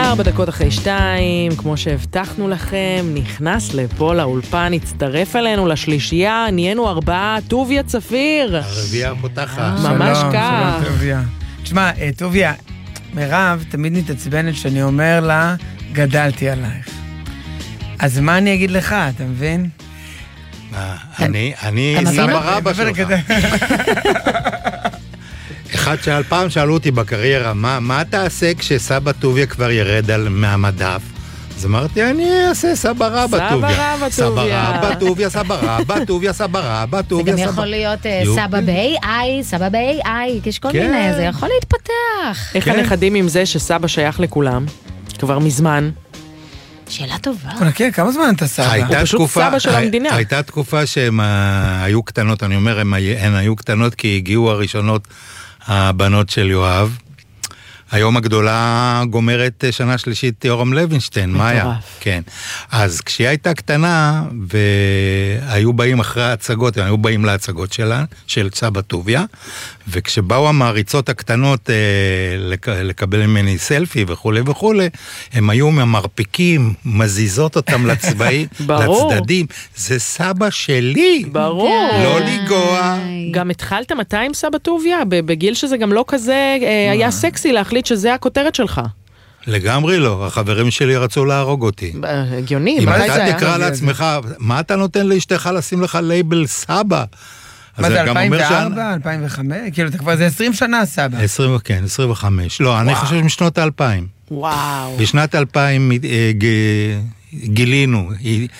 4:02, כמו שהבטחנו לכם, נכנס לפה לאולפן, הצטרף אלינו לשלישייה, נהיינו 4, טוביה צפיר. הרביעה פותחת. ממש כך. שלום טוביה. תשמע, טוביה, מירב תמיד מתעצבנת שאני אומר לה, גדלתי עלייך. אז מה אני אגיד לך, אתה מבין? אני סבא רבא שלך. פעם שאלו אותי בקריירה, מה תעשה כשסבא טוביה כבר ירד מהמדף? אז אמרתי, אני אעשה סבא רבא טוביה. סבא רבא טוביה, סבא רבא טוביה, סבא רבא טוביה. זה גם יכול להיות סבא ב-AI, סבא ב-AI, יש כל מיני, זה יכול להתפתח. איך הנכדים עם זה שסבא שייך לכולם? כבר מזמן. שאלה טובה. כן, כמה זמן אתה סבא? הוא פשוט סבא של המדינה. הייתה תקופה שהן היו קטנות, אני אומר, הן היו קטנות כי הגיעו הראשונות הבנות של יואב. היום הגדולה גומרת שנה שלישית יורם לוינשטיין, מאיה. כן. אז כשהיא הייתה קטנה, והיו באים אחרי ההצגות, היו באים להצגות שלה, של סבא טוביה, וכשבאו המעריצות הקטנות לקבל ממני סלפי וכו' וכו', הם היו ממרפיקים, מזיזות אותם לצדדים. זה סבא שלי. ברור. לא לגוע. גם התחלת מתי עם סבא טוביה? בגיל שזה גם לא כזה היה סקסי להחליט שזה הכותרת שלך. לגמרי לא, החברים שלי רצו להרוג אותי. הגיוני, אם מתי זה היה? אתה תקרא לעצמך, מה אתה נותן לאשתך לשים לך לייבל סבא? מה זה, 2004, 2005? כאילו, אתה כבר זה 20 שנה סבא. 20, כן, 25. לא, אני חושב משנות ה-2000. וואו. בשנת 2000 גילינו,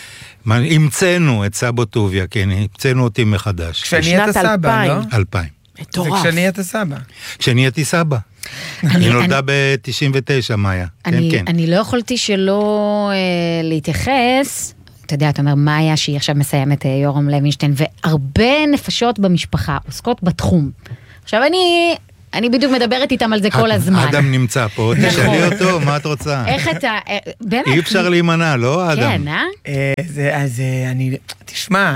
המצאנו את סבא טוביה, כן, המצאנו אותי מחדש. כשאני את הסבא, לא? 2000. מטורף. וכשאני את הסבא. כשאני הייתי סבא. היא נולדה ב-99, מאיה. אני לא יכולתי שלא להתייחס, אתה יודע, אתה אומר, מאיה שהיא עכשיו מסיימת יורם לוינשטיין, והרבה נפשות במשפחה עוסקות בתחום. עכשיו אני בדיוק מדברת איתם על זה כל הזמן. אדם נמצא פה, תשאלי אותו, מה את רוצה? איך אתה, באמת? אי אפשר להימנע, לא אדם? כן, אז תשמע,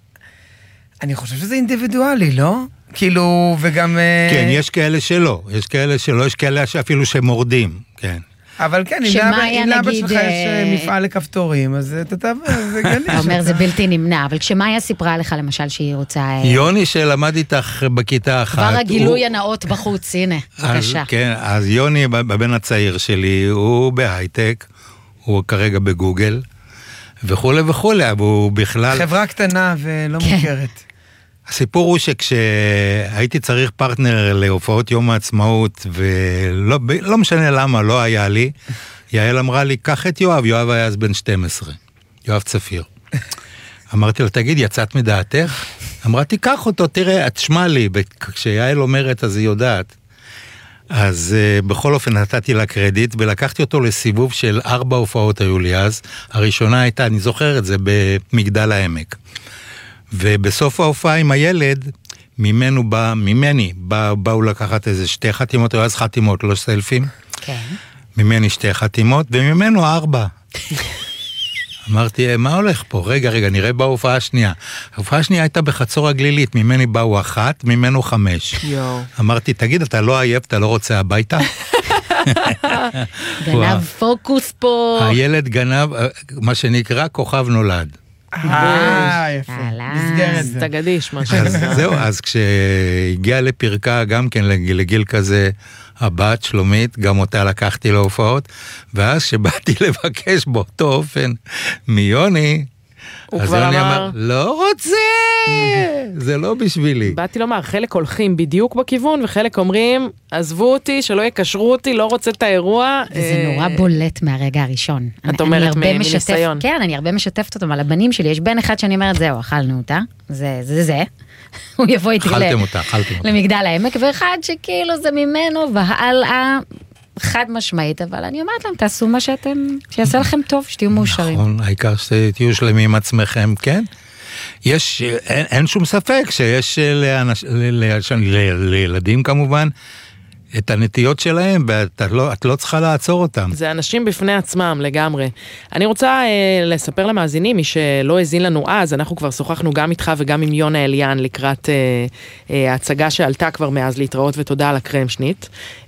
אני חושב שזה אינדיבידואלי, לא? כאילו, וגם... כן, יש כאלה שלא, יש כאלה שאפילו שמורדים, כן. אבל כן, אם לאבא שלך יש מפעל לכפתורים, אז אתה תעבר, זה גניש. אתה אומר, זה בלתי נמנע, אבל כשמאיה סיפרה לך, למשל, שהיא רוצה... יוני שלמד איתך בכיתה אחת... כבר הגילוי הנאות בחוץ, הנה, בבקשה. כן, אז יוני, בבן הצעיר שלי, הוא בהייטק, הוא כרגע בגוגל, וכו' וכו', והוא בכלל... חברה קטנה ולא מוכרת. הסיפור הוא שכשהייתי צריך פרטנר להופעות יום העצמאות, ולא משנה למה, לא היה לי, יעל אמרה לי, קח את יואב, יואב היה אז בן 12, יואב צפיר. אמרתי לו, תגיד, יצאת מדעתך? אמרתי, קח אותו, תראה, את שמע לי, כשיעל אומרת, אז היא יודעת. אז בכל אופן נתתי לה קרדיט, ולקחתי אותו לסיבוב של 4 הופעות היו לי אז. הראשונה הייתה, אני זוכר את זה, במגדל העמק. ובסוף ההופעה עם הילד, ממני באו לקחת איזה 2 חתימות, או אז חתימות, לא סלפים. כן. ממני 2 חתימות, וממנו 4. אמרתי, מה הולך פה? רגע, נראה בהופעה השנייה. ההופעה השנייה הייתה בחצור הגלילית, ממני באו 1, ממנו 5. אמרתי, תגיד, אתה לא עייף, אתה לא רוצה הביתה? גנב פוקוס פה. הילד גנב, מה שנקרא, כוכב נולד. יפה. מסגרת זה. תגדיש משהו. זהו, אז כשהגיעה לפרקה גם כן לגיל כזה, הבת שלומית, גם אותה לקחתי להופעות, ואז שבאתי לבקש באותו אופן מיוני, אז יוני אמר, לא רוצה, זה לא בשבילי. באתי לומר, חלק הולכים בדיוק בכיוון, וחלק אומרים, עזבו אותי, שלא יקשרו אותי, לא רוצה את האירוע. וזה נורא בולט מהרגע הראשון. את אומרת מניסיון. כן, אני הרבה משתפת אותם על הבנים שלי, יש בן אחד שאני אומרת, זהו, אכלנו אותה, זה. הוא יבוא איתי למגדל העמק, ואחד שכאילו זה ממנו, והלאה, חד משמעית, אבל אני אומרת להם, תעשו מה שיעשה לכם טוב, שתהיו מאושרים. נכון, העיקר שתהיו שלמים עם עצמכם, כן? אין שום ספק שיש לילדים כמובן, את הנטיות שלהם, ואת לא צריכה לעצור אותם. זה אנשים בפני עצמם לגמרי. אני רוצה לספר למאזינים, מי שלא הזין לנו אז, אנחנו כבר שוחחנו גם איתך וגם עם יונה אליאן לקראת ההצגה שעלתה כבר מאז להתראות, ותודה על הקרמשנית.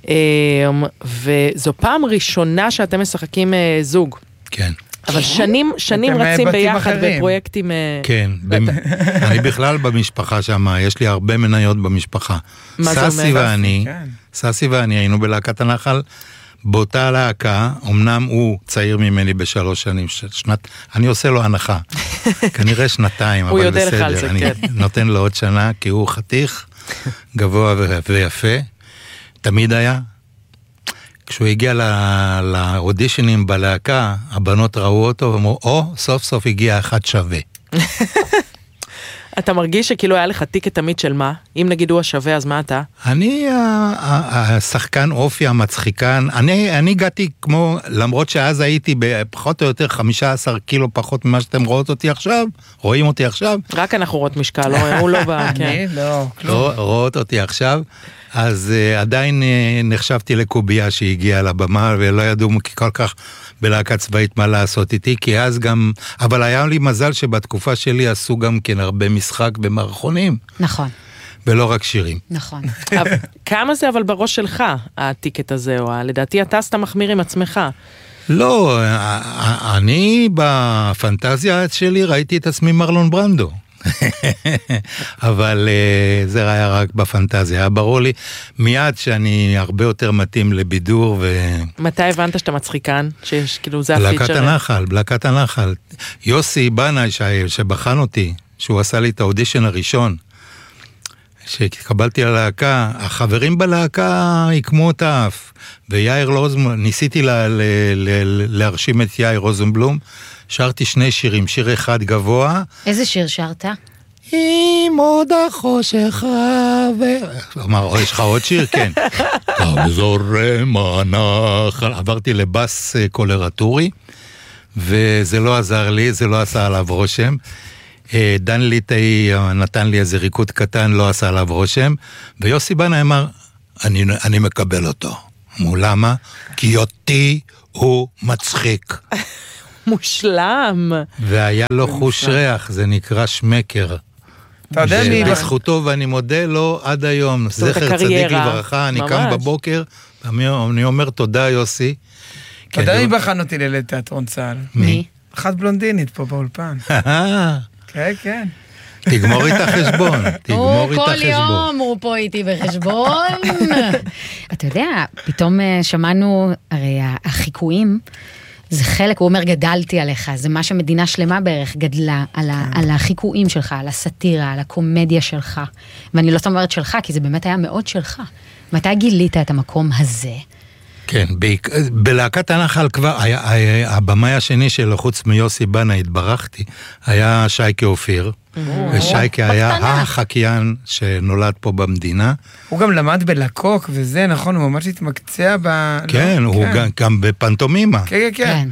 וזו פעם ראשונה שאתם משחקים זוג. כן. אבל שנים רצים ביחד בפרויקטים... כן, אני בכלל במשפחה שם, יש לי הרבה מניות במשפחה. ססי ואני היינו בלהקת הנחל, באותה להקה, אמנם הוא צעיר ממני ב3 שנים, אני עושה לו הנחה, כנראה 2, אבל בסדר, אני נותן לו עוד שנה, כי הוא חתיך, גבוה ויפה, תמיד היה. כשהוא הגיע לאודישנים בלהקה, הבנות ראו אותו ואמרו, סוף סוף הגיע אחד שווה. אתה מרגיש שכאילו היה לך טיקט תמיד של מה? אם נגיד הוא השווה, אז מה אתה? אני השחקן אופי המצחיקן, אני הגעתי כמו, למרות שאז הייתי בפחות או יותר 15 קילו פחות ממה שאתם רואים אותי עכשיו. רק אנחנו רואות משקל, הוא לא בא, כן. רואות אותי עכשיו. אז עדיין נחשבתי לקוביה שהגיעה לבמה, ולא ידעו כל כך בלהקה צבאית מה לעשות איתי, כי אז גם, אבל היה לי מזל שבתקופה שלי עשו גם כן הרבה משחק במערכונים. נכון. ולא רק שירים. נכון. כמה זה אבל בראש שלך, הטיקט הזה, או לדעתי אתה סתם מחמיר עם עצמך. לא, אני בפנטזיה שלי ראיתי את עצמי מרלון ברנדו. אבל זה היה רק בפנטזיה, היה ברור לי מיד שאני הרבה יותר מתאים לבידור מתי הבנת שאתה מצחיקן? שיש כאילו זה הפיצ'ר? בלהקת הנחל. יוסי בנאי שבחן אותי, שהוא עשה לי את האודישן הראשון, שקבלתי ללהקה, החברים בלהקה יקמו את האף, ויאיר רוזנבלום, ניסיתי להרשים את יאיר רוזנבלום, שרתי 2 שירים, שיר אחד גבוה. איזה שיר שרת? עם עוד החושך אמר, יש לך עוד שיר? כן. זורם הנחל. עברתי לבס קולרטורי, וזה לא עזר לי, זה לא עשה עליו רושם. דן ליטאי נתן לי איזה ריקוד קטן, לא עשה עליו רושם, ויוסי בנה אמר, אני מקבל אותו. אמרו, למה? כי אותי הוא מצחיק. מושלם. והיה לו חוש ריח, זה נקרא שמקר. בזכותו, ואני מודה לו עד היום, זכר צדיק לברכה, אני קם בבוקר, אני אומר תודה יוסי. אתה יודע מי בחן אותי לילד תיאטרון צה"ל? מי? אחת בלונדינית פה באולפן. כן, כן. תגמור איתה חשבון, כל יום הוא פה איתי בחשבון. אתה יודע, פתאום שמענו, הרי החיקויים, זה חלק, הוא אומר, גדלתי עליך, זה מה שמדינה שלמה בערך גדלה, על החיקויים שלך, על הסטירה, על הקומדיה שלך, ואני לא אומרת שלך, כי זה באמת היה מאוד שלך. מתי גילית את המקום הזה? כן, בלהקת הנחל כבר, הבמאי השני שלו, חוץ מיוסי בנה, התברכתי, היה שייקה אופיר, ושייקה היה החקיין שנולד פה במדינה. הוא גם למד בלקוק וזה, נכון, הוא ממש התמקצע כן, הוא גם בפנטומימה. כן, כן.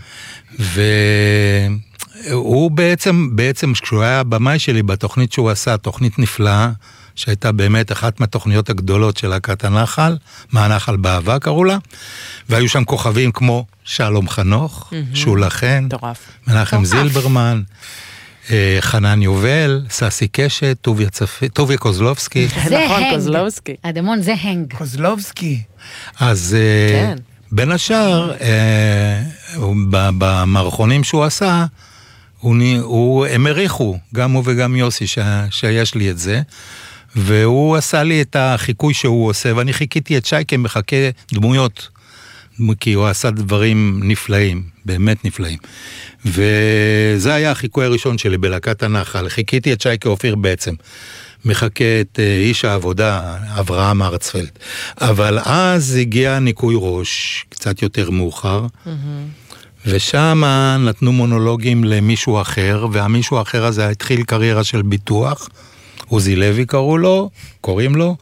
והוא בעצם, כשהוא היה הבמאי שלי בתוכנית שהוא עשה, תוכנית נפלאה, שהייתה באמת אחת מהתוכניות הגדולות של להקת הנחל, מהנחל באהבה קראו לה, והיו שם כוכבים כמו שלום חנוך, שולה חן, מנחם זילברמן, חנן יובל, ססי קשת, טוביה קוזלובסקי. זה הנג, אדמון זה הנג. קוזלובסקי. אז בין השאר, במערכונים שהוא עשה, הם הריחו, גם הוא וגם יוסי, שיש לי את זה, והוא עשה לי את החיקוי שהוא עושה, ואני חיכיתי את שייקה מחכה דמויות, כי הוא עשה דברים נפלאים, באמת נפלאים. וזה היה החיקוי הראשון שלי בלהקת הנחל, חיכיתי את שייקה אופיר בעצם, מחכה את איש העבודה, אברהם ארצפלד. אבל אז הגיע ניקוי ראש, קצת יותר מאוחר, ושם נתנו מונולוגים למישהו אחר, והמישהו האחר הזה התחיל קריירה של ביטוח, עוזי לוי קוראים לו,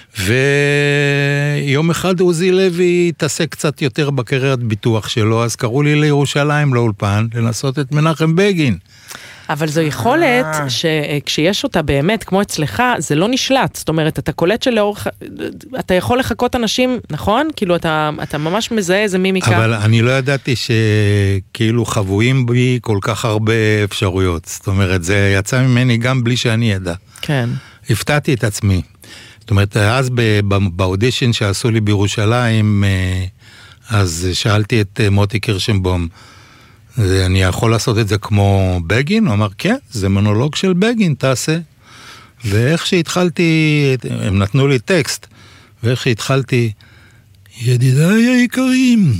ויום אחד עוזי לוי התעסק קצת יותר בקריירת ביטוח שלו, אז קראו לי לירושלים לאולפן, לנסות את מנחם בגין. אבל זו יכולת שכשיש אותה באמת, כמו אצלך, זה לא נשלט. זאת אומרת, אתה קולט שלאורך, אתה יכול לחכות אנשים, נכון? כאילו, אתה ממש מזהה איזה מימיקה. אבל אני לא ידעתי שכאילו חבויים בי כל כך הרבה אפשרויות. זאת אומרת, זה יצא ממני גם בלי שאני ידע. כן. הפתעתי את עצמי. זאת אומרת, אז באודישן שעשו לי בירושלים, אז שאלתי את מוטי קירשנבום, אני יכול לעשות את זה כמו בגין? הוא אמר, כן, זה מונולוג של בגין, תעשה. ואיך שהתחלתי, הם נתנו לי טקסט, ואיך שהתחלתי, ידידיי היקרים,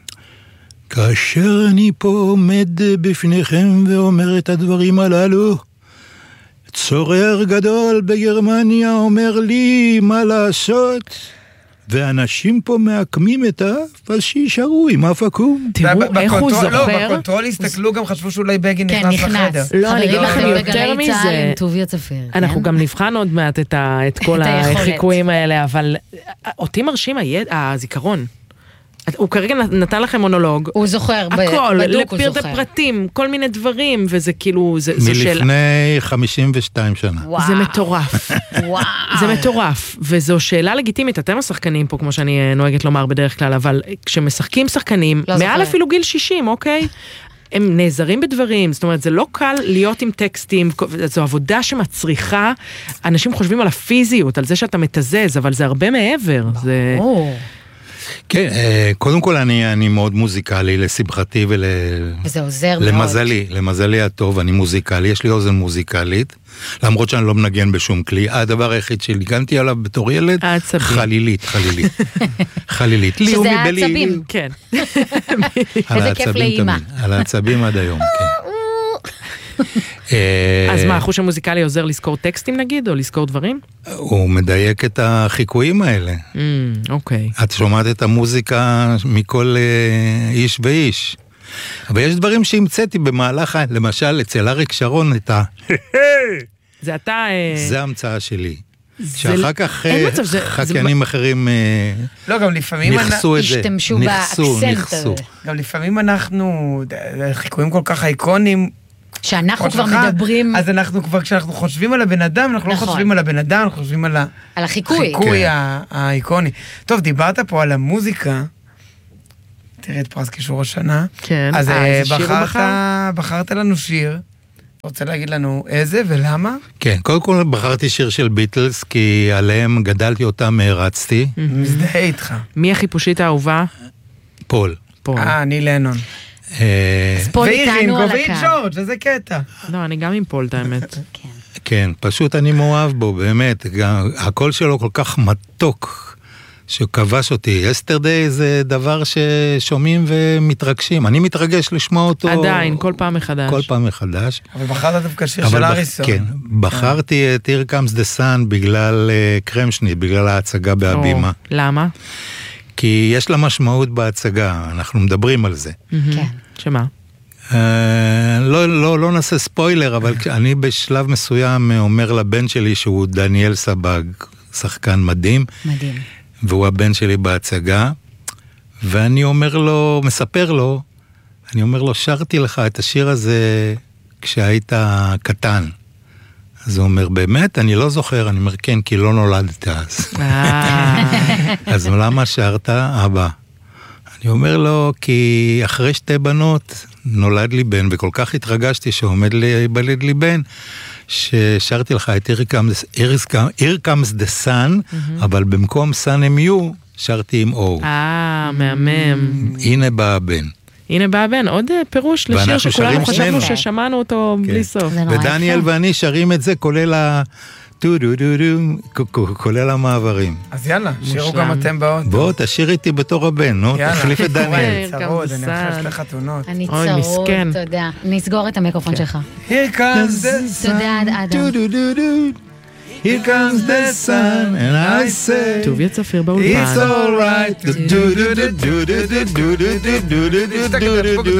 כאשר אני פה עומד בפניכם ואומר את הדברים הללו, צורר גדול בגרמניה אומר לי מה לעשות, ואנשים פה מעקמים את האף, אז שישארו עם אף עקום. תראו איך הוא זוכר. לא, בקונטרול הסתכלו, גם חשבו שאולי בגין נכנס לחדר. לא, אני אגיד לכם יותר מזה. אנחנו גם נבחן עוד מעט את כל החיקויים האלה, אבל אותי מרשים הזיכרון. הוא כרגע נתן לכם מונולוג. הוא זוכר, הכל, לפרט הפרטים, כל מיני דברים, וזה כאילו, מלפני 52 שנה. זה מטורף. זה מטורף, וזו שאלה לגיטימית, אתם השחקנים פה, כמו שאני נוהגת לומר בדרך כלל, אבל כשמשחקים שחקנים, מעל אפילו גיל 60, אוקיי? הם נעזרים בדברים, זאת אומרת, זה לא קל להיות עם טקסטים, זו עבודה שמצריכה, אנשים חושבים על הפיזיות, על זה שאתה מתזז, אבל זה הרבה מעבר. זה... כן, קודם כל אני מאוד מוזיקלי, לשמחתי וזה עוזר למזלי הטוב, אני מוזיקלי, יש לי אוזן מוזיקלית, למרות שאני לא מנגן בשום כלי, הדבר היחיד שניגנתי עליו בתור ילד, חלילית. שזה העצבים. כן. איזה כיף לאמא. על העצבים עד היום, כן. אז מה, החוש המוזיקלי עוזר לזכור טקסטים נגיד, או לזכור דברים? הוא מדייק את החיקויים האלה. אוקיי. את שומעת את המוזיקה מכל איש ואיש. אבל יש דברים שהמצאתי במהלך, למשל אצל אריק שרון את זה אתה... זה המצאה שלי. שאחר כך חקיינים אחרים לא, גם לפעמים נכסו את זה. השתמשו באקסנט. גם לפעמים אנחנו, חיקויים כל כך אייקונים, שאנחנו כבר מדברים... אז אנחנו כבר, כשאנחנו חושבים על הבן אדם, אנחנו לא חושבים על הבן אדם, אנחנו חושבים על החיקוי. החיקוי האיקוני. טוב, דיברת פה על המוזיקה, תראה את פרס קישור השנה. כן. אז בחרת לנו שיר. רוצה להגיד לנו איזה ולמה? כן, קודם כל בחרתי שיר של ביטלס, כי עליהם גדלתי אותם, הרצתי. מזדהה איתך. מי החיפושית האהובה? פול. אני לנון. ואירינגו ואיג'ורג', איזה קטע. לא, אני גם עם פול, את האמת. כן, פשוט אני מאוהב בו, באמת. הקול שלו כל כך מתוק, שכבש אותי. יסטרדיי זה דבר ששומעים ומתרגשים. אני מתרגש לשמוע אותו. עדיין, כל פעם מחדש. כל פעם מחדש. אבל בחרת דווקא שיר של אריסון. כן, בחרתי את Here Comes the Sun בגלל קרמשניט, בגלל ההצגה בהבימה. למה? כי יש לה משמעות בהצגה, אנחנו מדברים על זה. כן. שמה? לא נעשה ספוילר, אבל אני בשלב מסוים אומר לבן שלי שהוא דניאל סבג, שחקן מדהים. מדהים. והוא הבן שלי בהצגה, ואני אומר לו, מספר לו, אני אומר לו, שרתי לך את השיר הזה כשהיית קטן. אז הוא אומר, באמת? אני לא זוכר. אני אומר, כן, כי לא נולדת אז. אז למה שרת? אבא. אני אומר לו, כי אחרי 2 בנות נולד לי בן, וכל כך התרגשתי שעומד להיוולד לי בן, ששרתי לך את Here Comes the Sun, אבל במקום Sun הם יהיו, שרתי עם O. מהמם. הנה בא הבן. הנה בא הבן, עוד פירוש לשיר שכולנו חשבנו ששמענו אותו בלי סוף. ודניאל ואני שרים את זה, כולל כולל המעברים. אז יאללה, שירו גם אתם באוטו. בוא, תשאיר איתי בתור הבן, נו, תחליף את דניאל. צרוד, אני אחרי לחתונות. אני צרוד, תודה. נסגור את המיקרופון שלך. Here comes the sun. תודה, אדם. Here comes the sun, and I say, טוביה צפיר באולפן. It's all right.